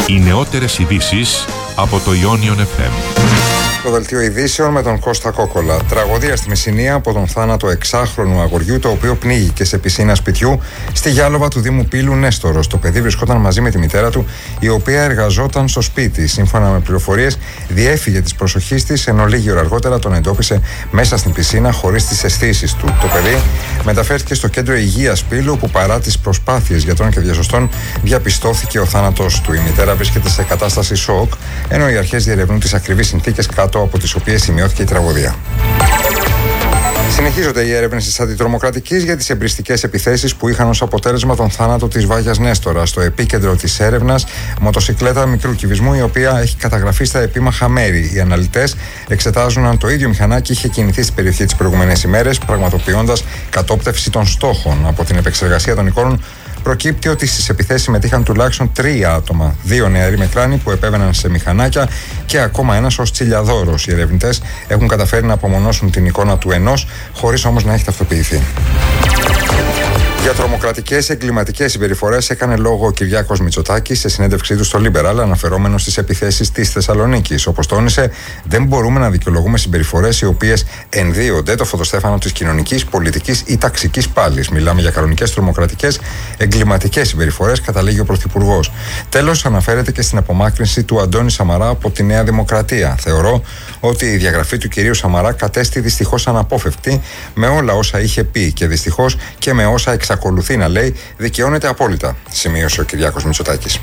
Οι νεότερες ειδήσεις από το Ionion FM. Το δελτίο ειδήσεων με τον Κώστα Κόκολα. Τραγωδία στη Μεσσηνία από τον θάνατο 6χρονου αγοριού, το οποίο πνίγηκε σε πισίνα σπιτιού στη Γιάλοβα του Δήμου Πύλου Νέστορος. Το παιδί βρισκόταν μαζί με τη μητέρα του, η οποία εργαζόταν στο σπίτι. Σύμφωνα με πληροφορίες, διέφυγε της προσοχής της, ενώ λίγη ώρα αργότερα τον εντόπισε μέσα στην πισίνα χωρίς τις αισθήσεις του. Το παιδί μεταφέρθηκε στο κέντρο υγείας Πύλου, όπου παρά τις προσπάθειες γιατρών και διασωστών διαπιστώθηκε ο θάνατος του. Η μητέρα βρίσκεται σε κατάσταση σοκ, ενώ οι αρχές διερευνούν τις ακριβείς συνθήκες κάτω από τις οποίες σημειώθηκε η τραγωδία. Συνεχίζονται οι έρευνες της αντιτρομοκρατικής για τις εμπριστικές επιθέσεις που είχαν ως αποτέλεσμα τον θάνατο της Βάγιας Νέστορα. Στο επίκεντρο της έρευνας, μοτοσικλέτα μικρού κυβισμού, η οποία έχει καταγραφεί στα επίμαχα μέρη. Οι αναλυτές εξετάζουν αν το ίδιο μηχανάκι είχε κινηθεί στην περιοχή τις προηγούμενες ημέρες, πραγματοποιώντας κατόπτευση των στόχων. Από την επεξεργασία των εικόνων προκύπτει ότι στις επιθέσεις συμμετείχαν τουλάχιστον 3 άτομα, 2 νεαροί με κράνη που επέβαιναν σε μηχανάκια και ακόμα ένας ως τσιλιαδόρος. Οι ερευνητές έχουν καταφέρει να απομονώσουν την εικόνα του ενός, χωρίς όμως να έχει ταυτοποιηθεί. Για τρομοκρατικές εγκληματικές συμπεριφορές έκανε λόγο ο Κυριάκος Μητσοτάκης σε συνέντευξή του στο Liberal, αναφερόμενος στις επιθέσεις της Θεσσαλονίκης. Όπως τόνισε, δεν μπορούμε να δικαιολογούμε συμπεριφορές οι οποίες ενδύονται το φωτοστέφανο της κοινωνικής, πολιτικής ή ταξικής πάλης. Μιλάμε για κανονικές τρομοκρατικές εγκληματικές συμπεριφορές, καταλήγει ο Πρωθυπουργός. Τέλος, αναφέρεται και στην απομάκρυνση του Αντώνη Σαμαρά από τη Νέα Δημοκρατία. Θεωρώ ότι η διαγραφή του κυρίου Σαμαρά κατέστη δυστυχώς αναπόφευκτη με όλα όσα είχε πει και δυστυχώς και με όσα εξακολουθεί να λέει, δικαιώνεται απόλυτα, σημείωσε ο Κυριάκος Μητσοτάκης.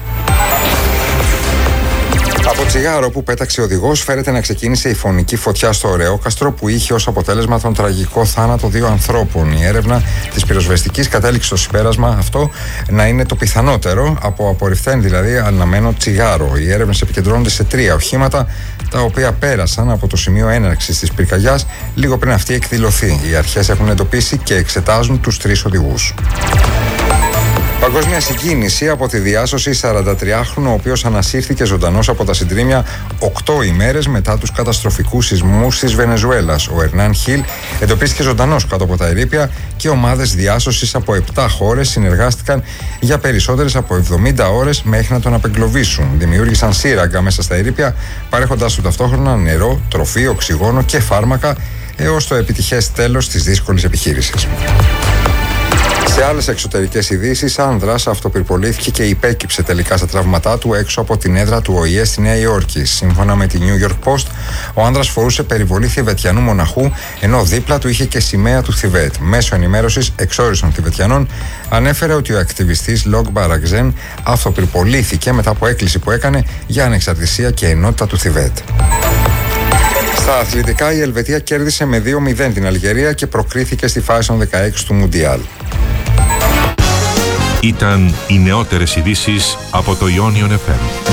Από τσιγάρο που πέταξε ο οδηγός φέρεται να ξεκίνησε η φωνική φωτιά στο Ωρεόκαστρο, που είχε ως αποτέλεσμα τον τραγικό θάνατο 2 ανθρώπων. Η έρευνα της πυροσβεστικής κατέληξε στο συμπέρασμα αυτό να είναι το πιθανότερο, από απορριφθέν δηλαδή αναμένο τσιγάρο. Οι έρευνες επικεντρώνονται σε 3 οχήματα, τα οποία πέρασαν από το σημείο έναρξης της πυρκαγιάς λίγο πριν αυτή εκδηλωθεί. Οι αρχές έχουν εντοπίσει και εξετάζουν τους 3 οδηγούς. Παγκόσμια συγκίνηση από τη διάσωση 43χρονου, ο οποίος ανασύρθηκε ζωντανός από τα συντρίμμια 8 ημέρες μετά τους καταστροφικούς σεισμούς της Βενεζουέλας. Ο Ερνάν Χιλ εντοπίστηκε ζωντανός κάτω από τα ερείπια και ομάδες διάσωσης από 7 χώρες συνεργάστηκαν για περισσότερες από 70 ώρες μέχρι να τον απεγκλωβίσουν. Δημιούργησαν σύραγγα μέσα στα ερείπια, παρέχοντάς του ταυτόχρονα νερό, τροφή, οξυγόνο και φάρμακα, έως το επιτυχές τέλος της δύσκολης επιχείρησης. Σε άλλες εξωτερικές ειδήσεις, άνδρας αυτοπυρπολήθηκε και υπέκυψε τελικά στα τραύματά του έξω από την έδρα του ΟΗΕ στη Νέα Υόρκη. Σύμφωνα με τη New York Post, ο άνδρας φορούσε περιβολή Θιβετιανού μοναχού, ενώ δίπλα του είχε και σημαία του Θιβέτ. Μέσω ενημέρωσης εξόριστων Θιβετιανών ανέφερε ότι ο ακτιβιστής Λόγκ Μπαραγζέν αυτοπυρπολήθηκε μετά από έκκληση που έκανε για ανεξαρτησία και ενότητα του Θιβέτ. Στα αθλητικά, η Ελβετία κέρδισε με 2-0 την Αλγερία και προκρίθηκε στη φάση των 16 του Μουντιάλ. Ήταν οι νεότερες ειδήσεις από το Ionion FM.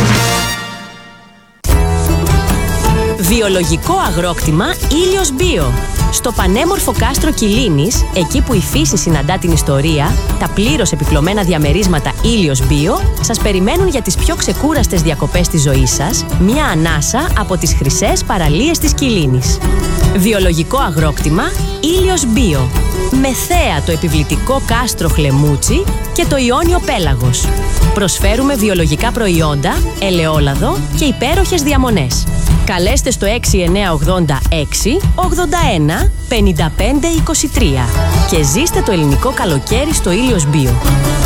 Βιολογικό αγρόκτημα Ήλιος Μπίο. Στο πανέμορφο κάστρο Κιλίνης, εκεί που η φύση συναντά την ιστορία, τα πλήρως επιπλωμένα διαμερίσματα Ήλιος Μπίο σας περιμένουν για τις πιο ξεκούραστες διακοπές της ζωής σας, μια ανάσα από τις χρυσές παραλίες της Κιλίνης. Βιολογικό αγρόκτημα Ήλιος Μπίο. Με θέα το επιβλητικό κάστρο Χλεμούτσι και το Ιόνιο Πέλαγος. Προσφέρουμε βιολογικά προϊόντα, ελαιόλαδο και υπέροχες διαμονές. Καλέστε στο 6986 81 55 23 και ζήστε το ελληνικό καλοκαίρι στο Ήλιος Μπίο.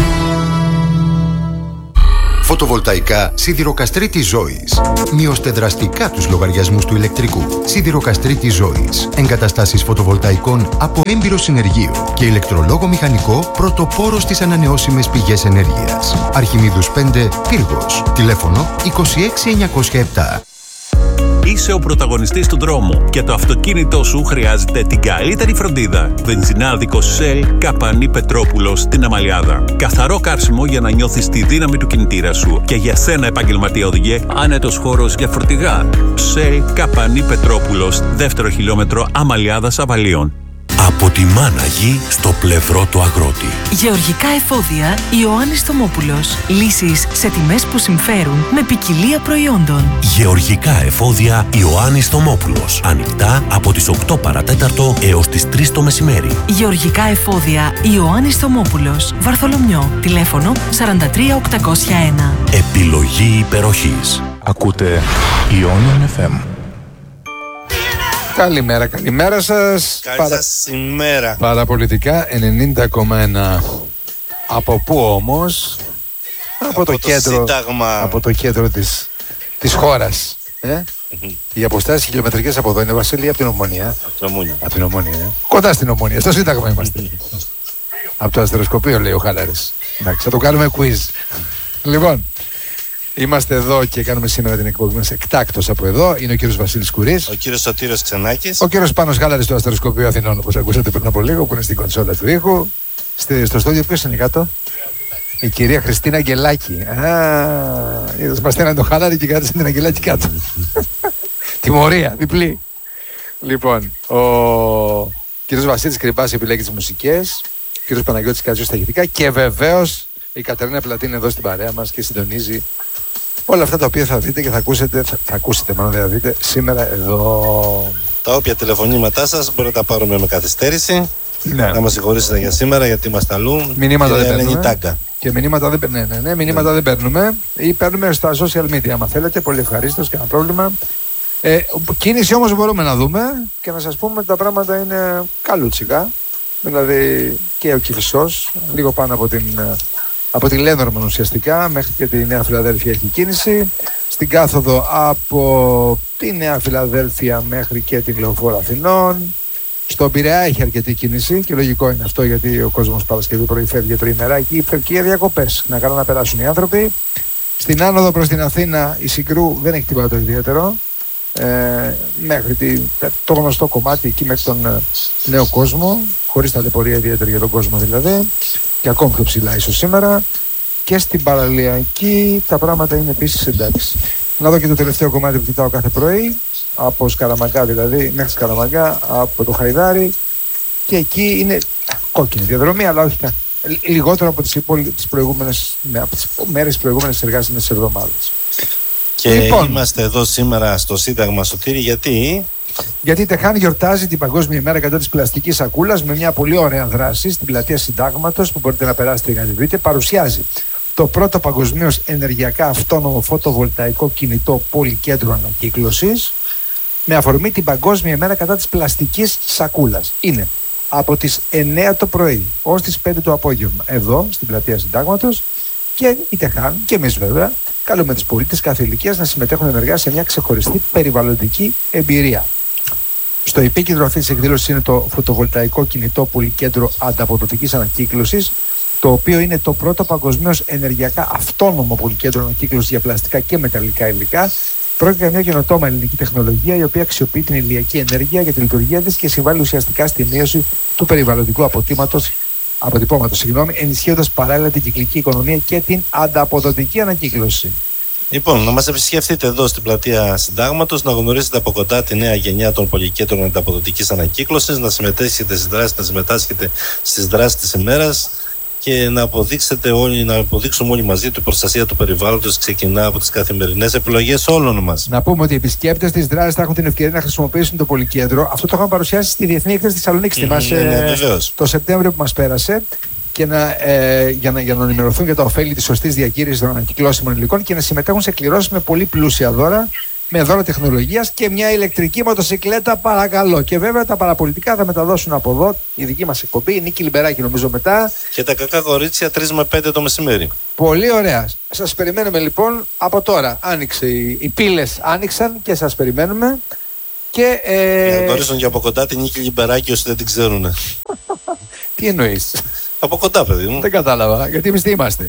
Φωτοβολταϊκά Σιδηροκαστρίτης Ζώης. Μειώστε δραστικά τους λογαριασμούς του ηλεκτρικού. Σιδηροκαστρίτης Ζώης. Εγκαταστάσεις φωτοβολταϊκών από έμπειρο συνεργείο και ηλεκτρολόγο μηχανικό, πρωτοπόρο στις ανανεώσιμες πηγές ενέργειας. Αρχιμίδους 5, Πύργος. Τηλέφωνο 26907. Είσαι ο πρωταγωνιστής του δρόμου και το αυτοκίνητό σου χρειάζεται την καλύτερη φροντίδα. Βενζινάδικο Shell Καπανή Πετρόπουλος στην Αμαλιάδα. Καθαρό καύσιμο για να νιώθεις τη δύναμη του κινητήρα σου. Και για σένα, επαγγελματία οδηγέ, άνετος χώρος για φορτηγά. Shell Καπανή Πετρόπουλος, 2ο χιλιόμετρο Αμαλιάδας Αβαλίων. Από τη μάνα γη στο πλευρό του αγρότη. Γεωργικά εφόδια Ιωάννης Θωμόπουλος. Λύσεις σε τιμές που συμφέρουν με ποικιλία προϊόντων. Γεωργικά εφόδια Ιωάννης Θωμόπουλος. Ανοιχτά από τις 8 παρατέταρτο έως τις 3 το μεσημέρι. Γεωργικά εφόδια Ιωάννης Θωμόπουλος. Βαρθολομιό. Τηλέφωνο 43801. Επιλογή υπεροχής. Ακούτε Ionian FM. Καλημέρα σας. Καλή σας ημέρα. Παραπολιτικά 90,1. Από πού όμως? Από το κέντρο, Σύνταγμα. από το κέντρο της χώρας. Οι αποστάσεις χιλιομετρικές από εδώ είναι, Βασίλη, από την Ομόνια. Από την Ομόνια. Κοντά στην Ομόνια, στο Σύνταγμα είμαστε. Από το αστεροσκοπείο, λέει ο Χάλαρης. Εντάξει, θα το κάνουμε quiz. Λοιπόν, είμαστε εδώ και κάνουμε σήμερα την εκπομπή μας εκτάκτως από εδώ. Είναι ο κύριος Βασίλης Κουρής. Ο κύριος Σωτήριος Ξενάκης. Ο κύριος Πάνος Χάλαρης του Αστεροσκοπείου Αθηνών, όπως ακούσατε πριν από λίγο, που είναι στην κονσόλα του ήχου. Στο στούντιο ποιος είναι κάτω? Η κυρία Χριστίνα Αγγελάκη. Είδες, μας στέλνανε το Χάλαρη και κράτησε την Αγγελάκη κάτω. Τιμωρία, διπλή. Λοιπόν, ο κύριος Βασίλης Κρυμπάς επιλέγει τις μουσικές. Ο κύριος Παναγιώτης Κατζιός στα ηχητικά. Και βεβαίως η Κατερίνα Πλατή είναι εδώ στην παρέα μας και συντονίζει όλα αυτά τα οποία θα δείτε και θα ακούσετε μάλλον, δεν θα δείτε σήμερα εδώ. Τα όποια τηλεφωνήματά σας μπορείτε να τα πάρουμε με καθυστέρηση. Ναι. Να μας συγχωρήσετε για σήμερα γιατί είμαστε αλλού. Μηνύματα δεν παίρνουμε. παίρνουμε. Και μηνύματα δεν παίρνουμε. Ναι, μηνύματα δεν παίρνουμε. Ή παίρνουμε στα social media, άμα θέλετε. Πολύ ευχαρίστως, κανένα πρόβλημα. Κίνηση όμως μπορούμε να δούμε και να σας πούμε ότι τα πράγματα είναι καλούτσικα. Δηλαδή και ο Κηφισός, λίγο πάνω από τη Λένορμαν ουσιαστικά, μέχρι και τη Νέα Φιλαδέλφια έχει κίνηση. Στην κάθοδο από τη Νέα Φιλαδέλφια μέχρι και την Λεωφόρο Αθηνών. Στον Πειραιά έχει αρκετή κίνηση και λογικό είναι αυτό, γιατί ο κόσμος Παρασκευή πρωί φεύγει τριημεράκι, φεύγει για διακοπές. Να κάνουν να περάσουν οι άνθρωποι. Στην άνοδο προς την Αθήνα η Συγκρού δεν έχει τίποτα το ιδιαίτερο. Μέχρι το γνωστό κομμάτι εκεί μέχρι τον Νέο Κόσμο, χωρίς ταλαιπωρία ιδιαίτερη για τον κόσμο δηλαδή, και ακόμη πιο ψηλά ίσως σήμερα. Και στην παραλιακή τα πράγματα είναι επίσης εντάξει. Να δω και το τελευταίο κομμάτι που κοιτάω κάθε πρωί, από Σκαραμαγκά δηλαδή, μέχρι Σκαραμαγκά, από το Χαϊδάρι, και εκεί είναι κόκκινη διαδρομή, αλλά όχι λιγότερο από τις μέρες προηγούμενες εργάσιμες εβδομάδες. Και λοιπόν, είμαστε εδώ σήμερα στο Σύνταγμα, Σωτήρη, γιατί η Τεχάν γιορτάζει την Παγκόσμια ημέρα κατά της πλαστικής σακούλας με μια πολύ ωραία δράση στην πλατεία Συντάγματος που μπορείτε να περάσετε και να τη βρείτε. Παρουσιάζει το πρώτο παγκοσμίως ενεργειακά αυτόνομο φωτοβολταϊκό κινητό πολυκέντρο ανακύκλωσης με αφορμή την Παγκόσμια ημέρα κατά της πλαστικής σακούλας. Είναι από τις 9 το πρωί ως τις 5 το απόγευμα εδώ στην πλατεία Συντάγματος, και η Τεχάν και εμείς βέβαια καλούμε τις πολίτες κάθε ηλικίας να συμμετέχουν ενεργά σε μια ξεχωριστή περιβαλλοντική εμπειρία. Στο επίκεντρο αυτής της εκδήλωσης είναι το φωτοβολταϊκό κινητό πολυκέντρο ανταποδοτικής ανακύκλωσης, το οποίο είναι το πρώτο παγκοσμίως ενεργειακά αυτόνομο πολυκέντρο ανακύκλωσης για πλαστικά και μεταλλικά υλικά. Πρόκειται για μια καινοτόμα ελληνική τεχνολογία, η οποία αξιοποιεί την ηλιακή ενέργεια για τη λειτουργία της και συμβάλλει ουσιαστικά στη μείωση του περιβαλλοντικού αποτυπώματος, ενισχύοντας παράλληλα την κυκλική οικονομία και την ανταποδοτική ανακύκλωση. Λοιπόν, να μας επισκεφτείτε εδώ στην πλατεία Συντάγματος, να γνωρίσετε από κοντά τη νέα γενιά των πολυκέντρων ανταποδοτικής ανακύκλωσης, να συμμετέχετε στις δράσεις, να συμμετάσχετε στις δράσεις της ημέρας και να αποδείξουμε όλοι μαζί ότι η προστασία του περιβάλλοντος ξεκινά από τις καθημερινές επιλογές όλων μας. Να πούμε ότι οι επισκέπτες της δράσης θα έχουν την ευκαιρία να χρησιμοποιήσουν το πολυκέντρο. Αυτό το είχαμε παρουσιάσει στη Διεθνή Έκθεση Θεσσαλονίκης. Θυμάσαι το Σεπτέμβριο που μας πέρασε. Και για να ενημερωθούν για τα ωφέλη της σωστής διακήρυξης των ανακυκλώσιμων υλικών και να συμμετέχουν σε κληρώσεις με πολύ πλούσια δώρα, με δώρα τεχνολογίας και μια ηλεκτρική μοτοσυκλέτα, παρακαλώ. Και βέβαια τα παραπολιτικά θα μεταδώσουν από εδώ η δική μας εκπομπή, η Νίκη Λιμπεράκη νομίζω μετά. Και τα κακά κορίτσια 3 με 5 το μεσημέρι. Πολύ ωραία. Σας περιμένουμε λοιπόν από τώρα. Άνοιξε, οι πύλες άνοιξαν και σας περιμένουμε. Και να γνωρίσουν και από κοντά την Νίκη Λιμπεράκη όσοι δεν την ξέρουν. Τι εννοείς? Από κοντά, παιδί μου. Δεν κατάλαβα. Γιατί εμείς τι είμαστε?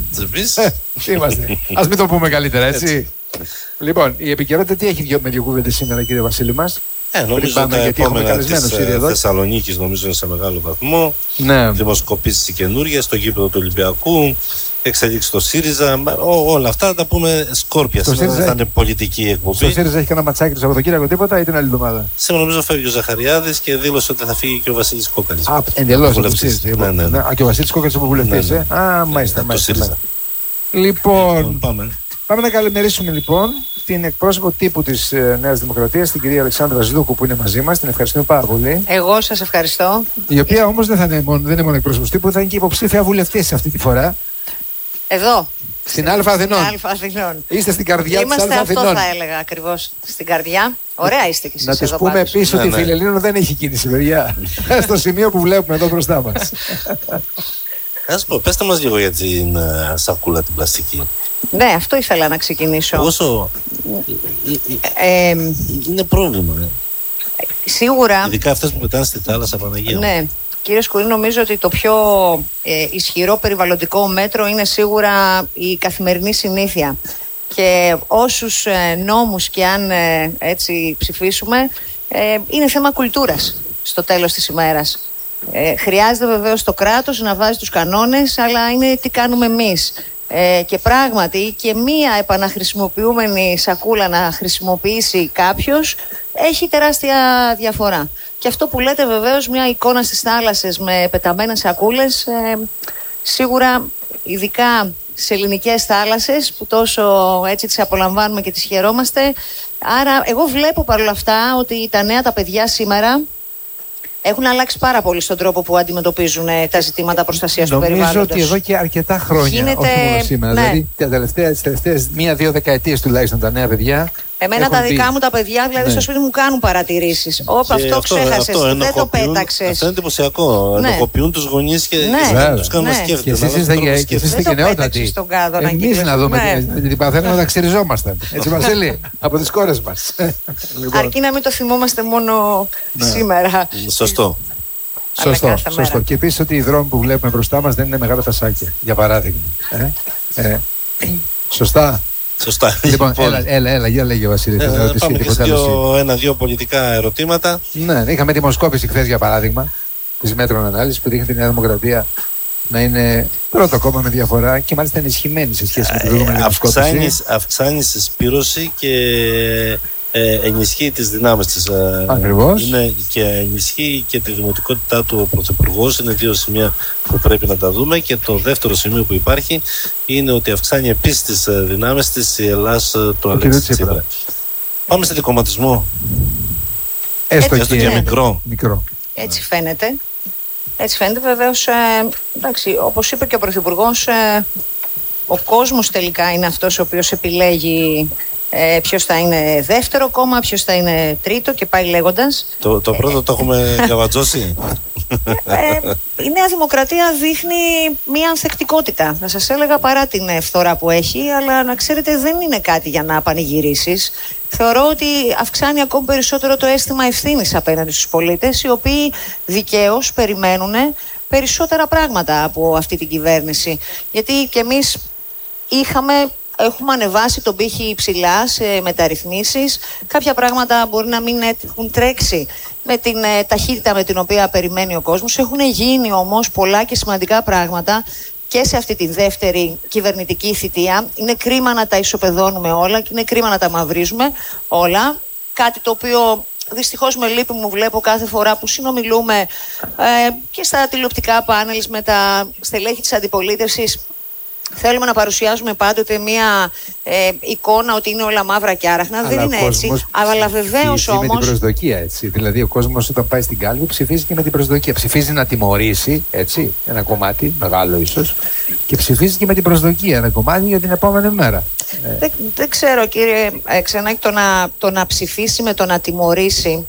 Τι είμαστε? Ας μην το πούμε καλύτερα, έτσι. Λοιπόν, η επικαιρότητα τι έχει με δύο κουβέντες σήμερα, κύριε Βασίλη μας? Νομίζω ότι τα επόμενα της Θεσσαλονίκης νομίζω είναι σε μεγάλο βαθμό. Ναι. Δημοσκοπήσεις καινούργιες στο γήπεδο του Ολυμπιακού. εξελίξει στο ΣΥΡΙΖΑ. Όλα αυτά τα πούμε σκόρπια. Σήμερα δεν θα είναι πολιτική εκπομπή. Στο ΣΥΡΙΖΑ έχει κανένα ματσάκι του Σαββατοκύριακο τίποτα ή την άλλη εβδομάδα? Σήμερα νομίζω φεύγει ο Ζαχαριάδης και δήλωσε ότι θα φύγει και ο Βασίλης Κόκαλης. Εντελώς. Ναι. Και ο Βασίλης Κόκαλης είναι βουλευτής. Μάλιστα. Λοιπόν, πάμε να καλημερίσουμε λοιπόν την εκπρόσωπο τύπου της Νέας Δημοκρατίας, την κυρία Αλεξάνδρα Ζλούκου, που είναι μαζί μας. Την ευχαριστούμε πάρα πολύ. Εγώ σας ευχαριστώ. Η οποία όμως δεν είναι μόνο εκπρόσωπος τύπου, θα είναι και υποψήφια βουλευτής αυτή τη φορά. Εδώ. Στην Α' Αθηνών. Είστε στην καρδιά της Α' Αθηνών. Είμαστε, αυτό θα έλεγα ακριβώς. Στην καρδιά. Ωραία είστε κι εσείς. Να τους πούμε επίσης ότι η Φιλελλήνων δεν έχει κίνηση, παιδιά. Στο σημείο που βλέπουμε εδώ μπροστά μας. Ας πω, πέστε μας λίγο για την σακούλα την πλαστική. Ναι, αυτό ήθελα να ξεκινήσω. Όσο είναι πρόβλημα. Σίγουρα. Ειδικά αυτές που πετάνε στη θάλασσα, Παναγία. Ναι. Κύριε Σκουρή, νομίζω ότι το πιο ισχυρό περιβαλλοντικό μέτρο είναι σίγουρα η καθημερινή συνήθεια. Και όσους νόμους και αν έτσι ψηφίσουμε, είναι θέμα κουλτούρας στο τέλος της ημέρας. Χρειάζεται βεβαίως το κράτος να βάζει τους κανόνες, αλλά είναι τι κάνουμε εμείς. Και πράγματι και μία επαναχρησιμοποιούμενη σακούλα να χρησιμοποιήσει κάποιος έχει τεράστια διαφορά. Και αυτό που λέτε βεβαίως, μια εικόνα στις θάλασσες με πεταμένες σακούλες, σίγουρα ειδικά σε ελληνικές θάλασσες που τόσο έτσι τις απολαμβάνουμε και τις χαιρόμαστε. Άρα εγώ βλέπω παρόλα αυτά ότι τα νέα τα παιδιά σήμερα έχουν αλλάξει πάρα πολύ στον τρόπο που αντιμετωπίζουν τα ζητήματα προστασίας του περιβάλλοντος. Νομίζω ότι εδώ και αρκετά χρόνια, όχι μόνο σήμερα, ναι. Δηλαδή τις τελευταίες 1-2 δεκαετίες τουλάχιστον τα νέα παιδιά. Εμένα τα δικά μου τα παιδιά, δηλαδή στο σπίτι μου κάνουν παρατηρήσεις. Όπα, αυτό ξέχασες, δεν το πέταξες. Αυτό είναι εντυπωσιακό. Ενοχοποιούν τους γονείς και τους κάνουν να σκέφτονται. Και εσείς είστε και νεότατοι. Εμείς να δούμε την παθαίνουμε να ξεριζόμασταν. Έτσι, Βασίλη, από τις κόρες μας. Αρκεί να μην το θυμόμαστε μόνο σήμερα. Σωστό. Σωστό. Και επίσης ότι οι δρόμοι που βλέπουμε μπροστά μας δεν είναι μεγάλα τα σάκια, για παράδειγμα. Σωστά. Λοιπόν, έλα, για λέγε ο Βασίλη. Πάμε και ένα-δύο πολιτικά ερωτήματα. Ναι, είχαμε δημοσκόπηση χθες για παράδειγμα της Μέτρων Ανάλυσης που δείχνει τη Νέα Δημοκρατία να είναι πρώτο κόμμα με διαφορά και μάλιστα ενισχυμένη σε σχέση με την προηγούμενη δημοσκόπηση. Αυξάνει συσπήρωση και ενισχύει τις δυνάμεις της. Ακριβώς. Και ενισχύει και τη δημοτικότητά του ο Πρωθυπουργός. Είναι δύο σημεία που πρέπει να τα δούμε. Και το δεύτερο σημείο που υπάρχει είναι ότι αυξάνει επίσης τις δυνάμεις της η Ελλάς του Αλέξη Τσίπρα. Πάμε σε δικομματισμό. Έστω και μικρό. Έτσι φαίνεται. Έτσι φαίνεται βεβαίως. Εντάξει, όπως είπε και ο Πρωθυπουργός, ο κόσμος τελικά είναι αυτός ο οποίος επιλέγει ποιος θα είναι δεύτερο κόμμα, ποιος θα είναι τρίτο και πάει λέγοντας. Το πρώτο το έχουμε καβατζώσει. Η Νέα Δημοκρατία δείχνει μια ανθεκτικότητα, θα σας έλεγα, παρά την φθορά που έχει, αλλά να ξέρετε δεν είναι κάτι για να πανηγυρίσεις. Θεωρώ ότι αυξάνει ακόμη περισσότερο το αίσθημα ευθύνης απέναντι στους πολίτες, οι οποίοι δικαίως περιμένουν περισσότερα πράγματα από αυτή την κυβέρνηση. Γιατί και εμείς έχουμε ανεβάσει τον πύχη ψηλά σε μεταρρυθμίσεις. Κάποια πράγματα μπορεί να μην έχουν τρέξει με την ταχύτητα με την οποία περιμένει ο κόσμος. Έχουν γίνει όμως πολλά και σημαντικά πράγματα και σε αυτή τη δεύτερη κυβερνητική θητεία. Είναι κρίμα να τα ισοπεδώνουμε όλα και είναι κρίμα να τα μαυρίζουμε όλα. Κάτι το οποίο δυστυχώς με λύπη μου βλέπω κάθε φορά που συνομιλούμε και στα τηλεοπτικά πάνελ με τα στελέχη της αντιπολίτευσης. Θέλουμε να παρουσιάζουμε πάντοτε μία εικόνα ότι είναι όλα μαύρα και άραχνα. Δεν είναι έτσι. Αλλά βεβαίως όμως. Με την προσδοκία, έτσι. Δηλαδή, ο κόσμος όταν πάει στην κάλπη ψηφίζει και με την προσδοκία. Ψηφίζει να τιμωρήσει, έτσι, ένα κομμάτι, μεγάλο ίσως, και ψηφίζει και με την προσδοκία ένα κομμάτι για την επόμενη μέρα. Δεν ξέρω, κύριε Ξενάκη, το να ψηφίσει με το να τιμωρήσει.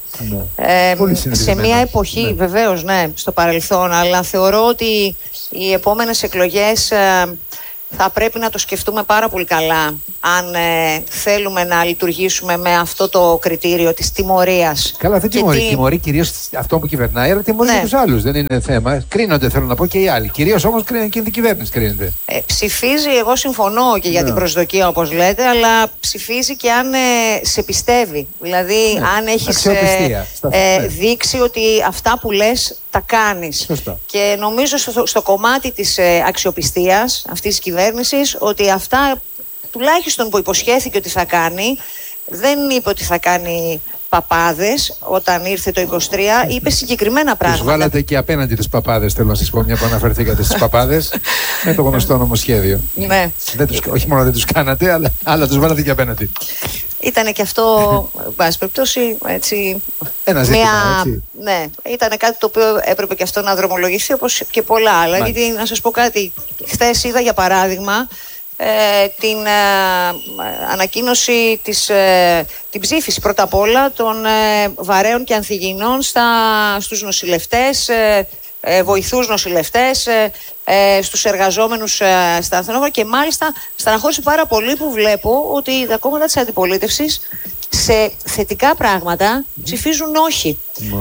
Σε μια εποχή, βεβαίως, ναι, στο παρελθόν, αλλά θεωρώ ότι οι επόμενες εκλογές θα πρέπει να το σκεφτούμε πάρα πολύ καλά αν θέλουμε να λειτουργήσουμε με αυτό το κριτήριο της τιμωρίας. Καλά, δεν τιμωρεί κυρίως αυτό που κυβερνάει, αλλά τιμωρεί και τους άλλους. Δεν είναι θέμα. Κρίνονται, θέλω να πω, και οι άλλοι. Κυρίως όμως και η κυβέρνηση κρίνεται. Ψηφίζει, εγώ συμφωνώ και για την προσδοκία, όπως λέτε, αλλά ψηφίζει και αν σε πιστεύει. Δηλαδή, αν έχεις δείξει ότι αυτά που λες τα κάνεις. Σωστά. Και νομίζω στο κομμάτι της αξιοπιστίας αυτής της κυβέρνησης ότι αυτά τουλάχιστον που υποσχέθηκε ότι θα κάνει, δεν είπε ότι θα κάνει παπάδες όταν ήρθε το 23, είπε συγκεκριμένα πράγματα. Τους βάλατε και απέναντι τις παπάδες, θέλω να σας πω, μια που αναφερθήκατε στις παπάδες, με το γνωστό νομοσχέδιο. Ναι. Όχι μόνο δεν τους κάνατε, αλλά τους βάλατε και απέναντι. Ήτανε και αυτό, εν πάση περιπτώσει, έτσι. Ένα ζήτημα, έτσι. Ναι, ήταν κάτι το οποίο έπρεπε και αυτό να δρομολογηθεί, όπως και πολλά άλλα. Γιατί, να σας πω κάτι, χθες είδα για παράδειγμα την ανακοίνωση την ψήφιση πρώτα απ' όλα των βαρέων και ανθυγιεινών στους νοσηλευτές, βοηθούς νοσηλευτές, στους εργαζόμενους στα ασθενόβρα, και μάλιστα στεναχώρησε πάρα πολύ που βλέπω ότι τα κόμματα της αντιπολίτευσης σε θετικά πράγματα ψηφίζουν όχι.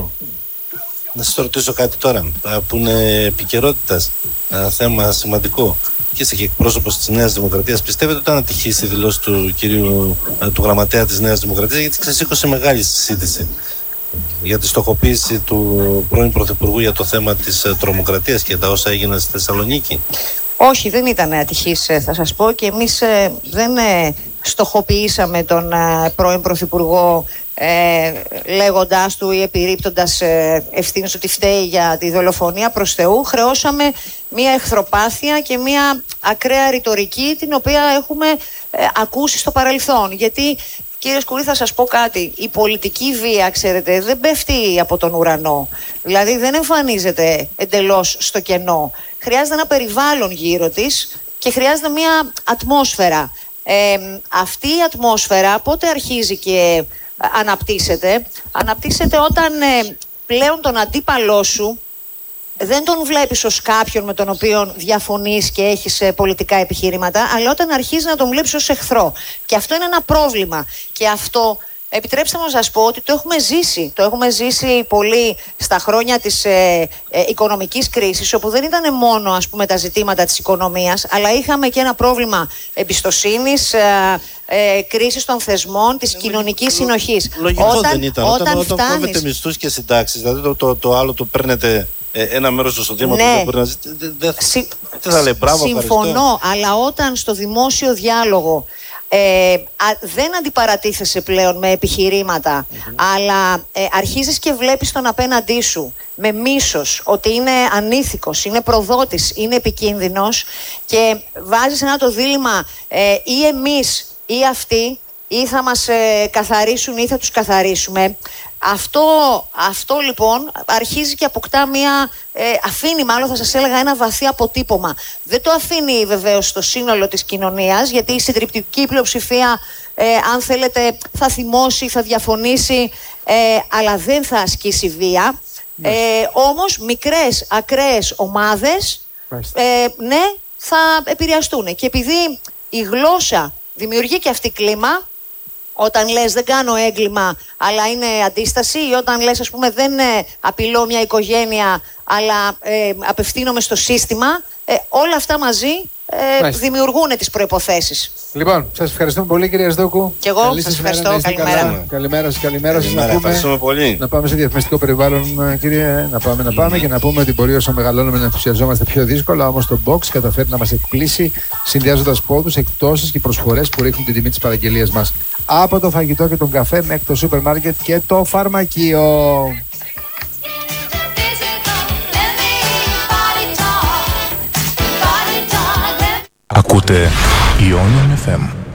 Να σας ρωτήσω κάτι τώρα που είναι επικαιρότητας, θέμα σημαντικό. Και είστε και εκπρόσωπος της Νέας Δημοκρατίας. Πιστεύετε ότι ήταν ατυχή στη δηλώση του γραμματέα της Νέας Δημοκρατίας, γιατί ξεσήκωσε μεγάλη συζήτηση για τη στοχοποίηση του πρώην Πρωθυπουργού για το θέμα της τρομοκρατίας και τα όσα έγιναν στη Θεσσαλονίκη? Όχι, δεν ήταν ατυχής, θα σας πω, και εμείς δεν στοχοποιήσαμε τον πρώην Πρωθυπουργό λέγοντάς του ή επιρρύπτοντας ευθύνες ότι φταίει για τη δολοφονία. Προς Θεού, χρεώσαμε μια εχθροπάθεια και μια ακραία ρητορική την οποία έχουμε ακούσει στο παρελθόν. Γιατί, κύριε Σκουρή, θα σας πω κάτι, η πολιτική βία, ξέρετε, δεν πέφτει από τον ουρανό. Δηλαδή δεν εμφανίζεται εντελώς στο κενό. Χρειάζεται ένα περιβάλλον γύρω της και χρειάζεται μια ατμόσφαιρα. Αυτή η ατμόσφαιρα πότε αρχίζει και αναπτύσσεται όταν πλέον τον αντίπαλό σου δεν τον βλέπεις ως κάποιον με τον οποίο διαφωνείς και έχεις πολιτικά επιχειρήματα, αλλά όταν αρχίζει να τον βλέπεις ως εχθρό. Και αυτό είναι ένα πρόβλημα. Και αυτό, επιτρέψτε μου να σας πω ότι το έχουμε ζήσει. Το έχουμε ζήσει πολύ στα χρόνια της οικονομικής κρίσης, όπου δεν ήταν μόνο, ας πούμε, τα ζητήματα της οικονομίας, αλλά είχαμε και ένα πρόβλημα εμπιστοσύνης, κρίσης των θεσμών, της κοινωνικής συνοχής. Λογικό δεν ήταν. Όταν κόβετε μισθούς και συντάξεις, δηλαδή το άλλο το παίρνετε ένα μέρος του εισοδήματος, ναι, δεν μπορεί να δεν θα λέει μπράβο, συμφωνώ, αλλά όταν στο δημόσιο διάλογο δεν αντιπαρατίθεσαι πλέον με επιχειρήματα, αλλά αρχίζεις και βλέπεις τον απέναντί σου με μίσος, ότι είναι ανήθικος, είναι προδότης, είναι επικίνδυνος, και βάζεις ένα το δίλημμα ή εμείς ή αυτοί, ή θα μας καθαρίσουν ή θα τους καθαρίσουμε. Αυτό λοιπόν αρχίζει και αποκτά αφήνει, μάλλον θα σας έλεγα, ένα βαθύ αποτύπωμα. Δεν το αφήνει βεβαίως στο σύνολο της κοινωνίας, γιατί η συντριπτική πλειοψηφία, αν θέλετε, θα θυμώσει, θα διαφωνήσει, αλλά δεν θα ασκήσει βία. Όμως μικρές, ακραίες ομάδες, ναι, θα επηρεαστούν. Και επειδή η γλώσσα δημιουργεί και αυτή κλίμα, όταν λες δεν κάνω έγκλημα αλλά είναι αντίσταση, ή όταν λες, ας πούμε, δεν απειλώ μια οικογένεια αλλά απευθύνομαι στο σύστημα, όλα αυτά μαζί δημιουργούν τις προϋποθέσεις. Λοιπόν, σας ευχαριστούμε πολύ, κυρία Σδόκου. Και εγώ σας ευχαριστώ. Καλημέρα. Καλημέρα σας. Ευχαριστούμε πολύ. Να πάμε σε διαφημιστικό περιβάλλον, κύριε. Να πάμε και να πούμε ότι μπορεί όσο μεγαλώνουμε να ενθουσιαζόμαστε πιο δύσκολα. Όμως το Box καταφέρει να μας εκπλήσει, συνδυάζοντας πόντους, εκπτώσεις και προσφορές που ρίχνουν την τιμή της παραγγελίας μας. Από το φαγητό και τον καφέ μέχρι το σούπερ μάρκετ και το φαρμακείο. Ακούτε Ionian FM.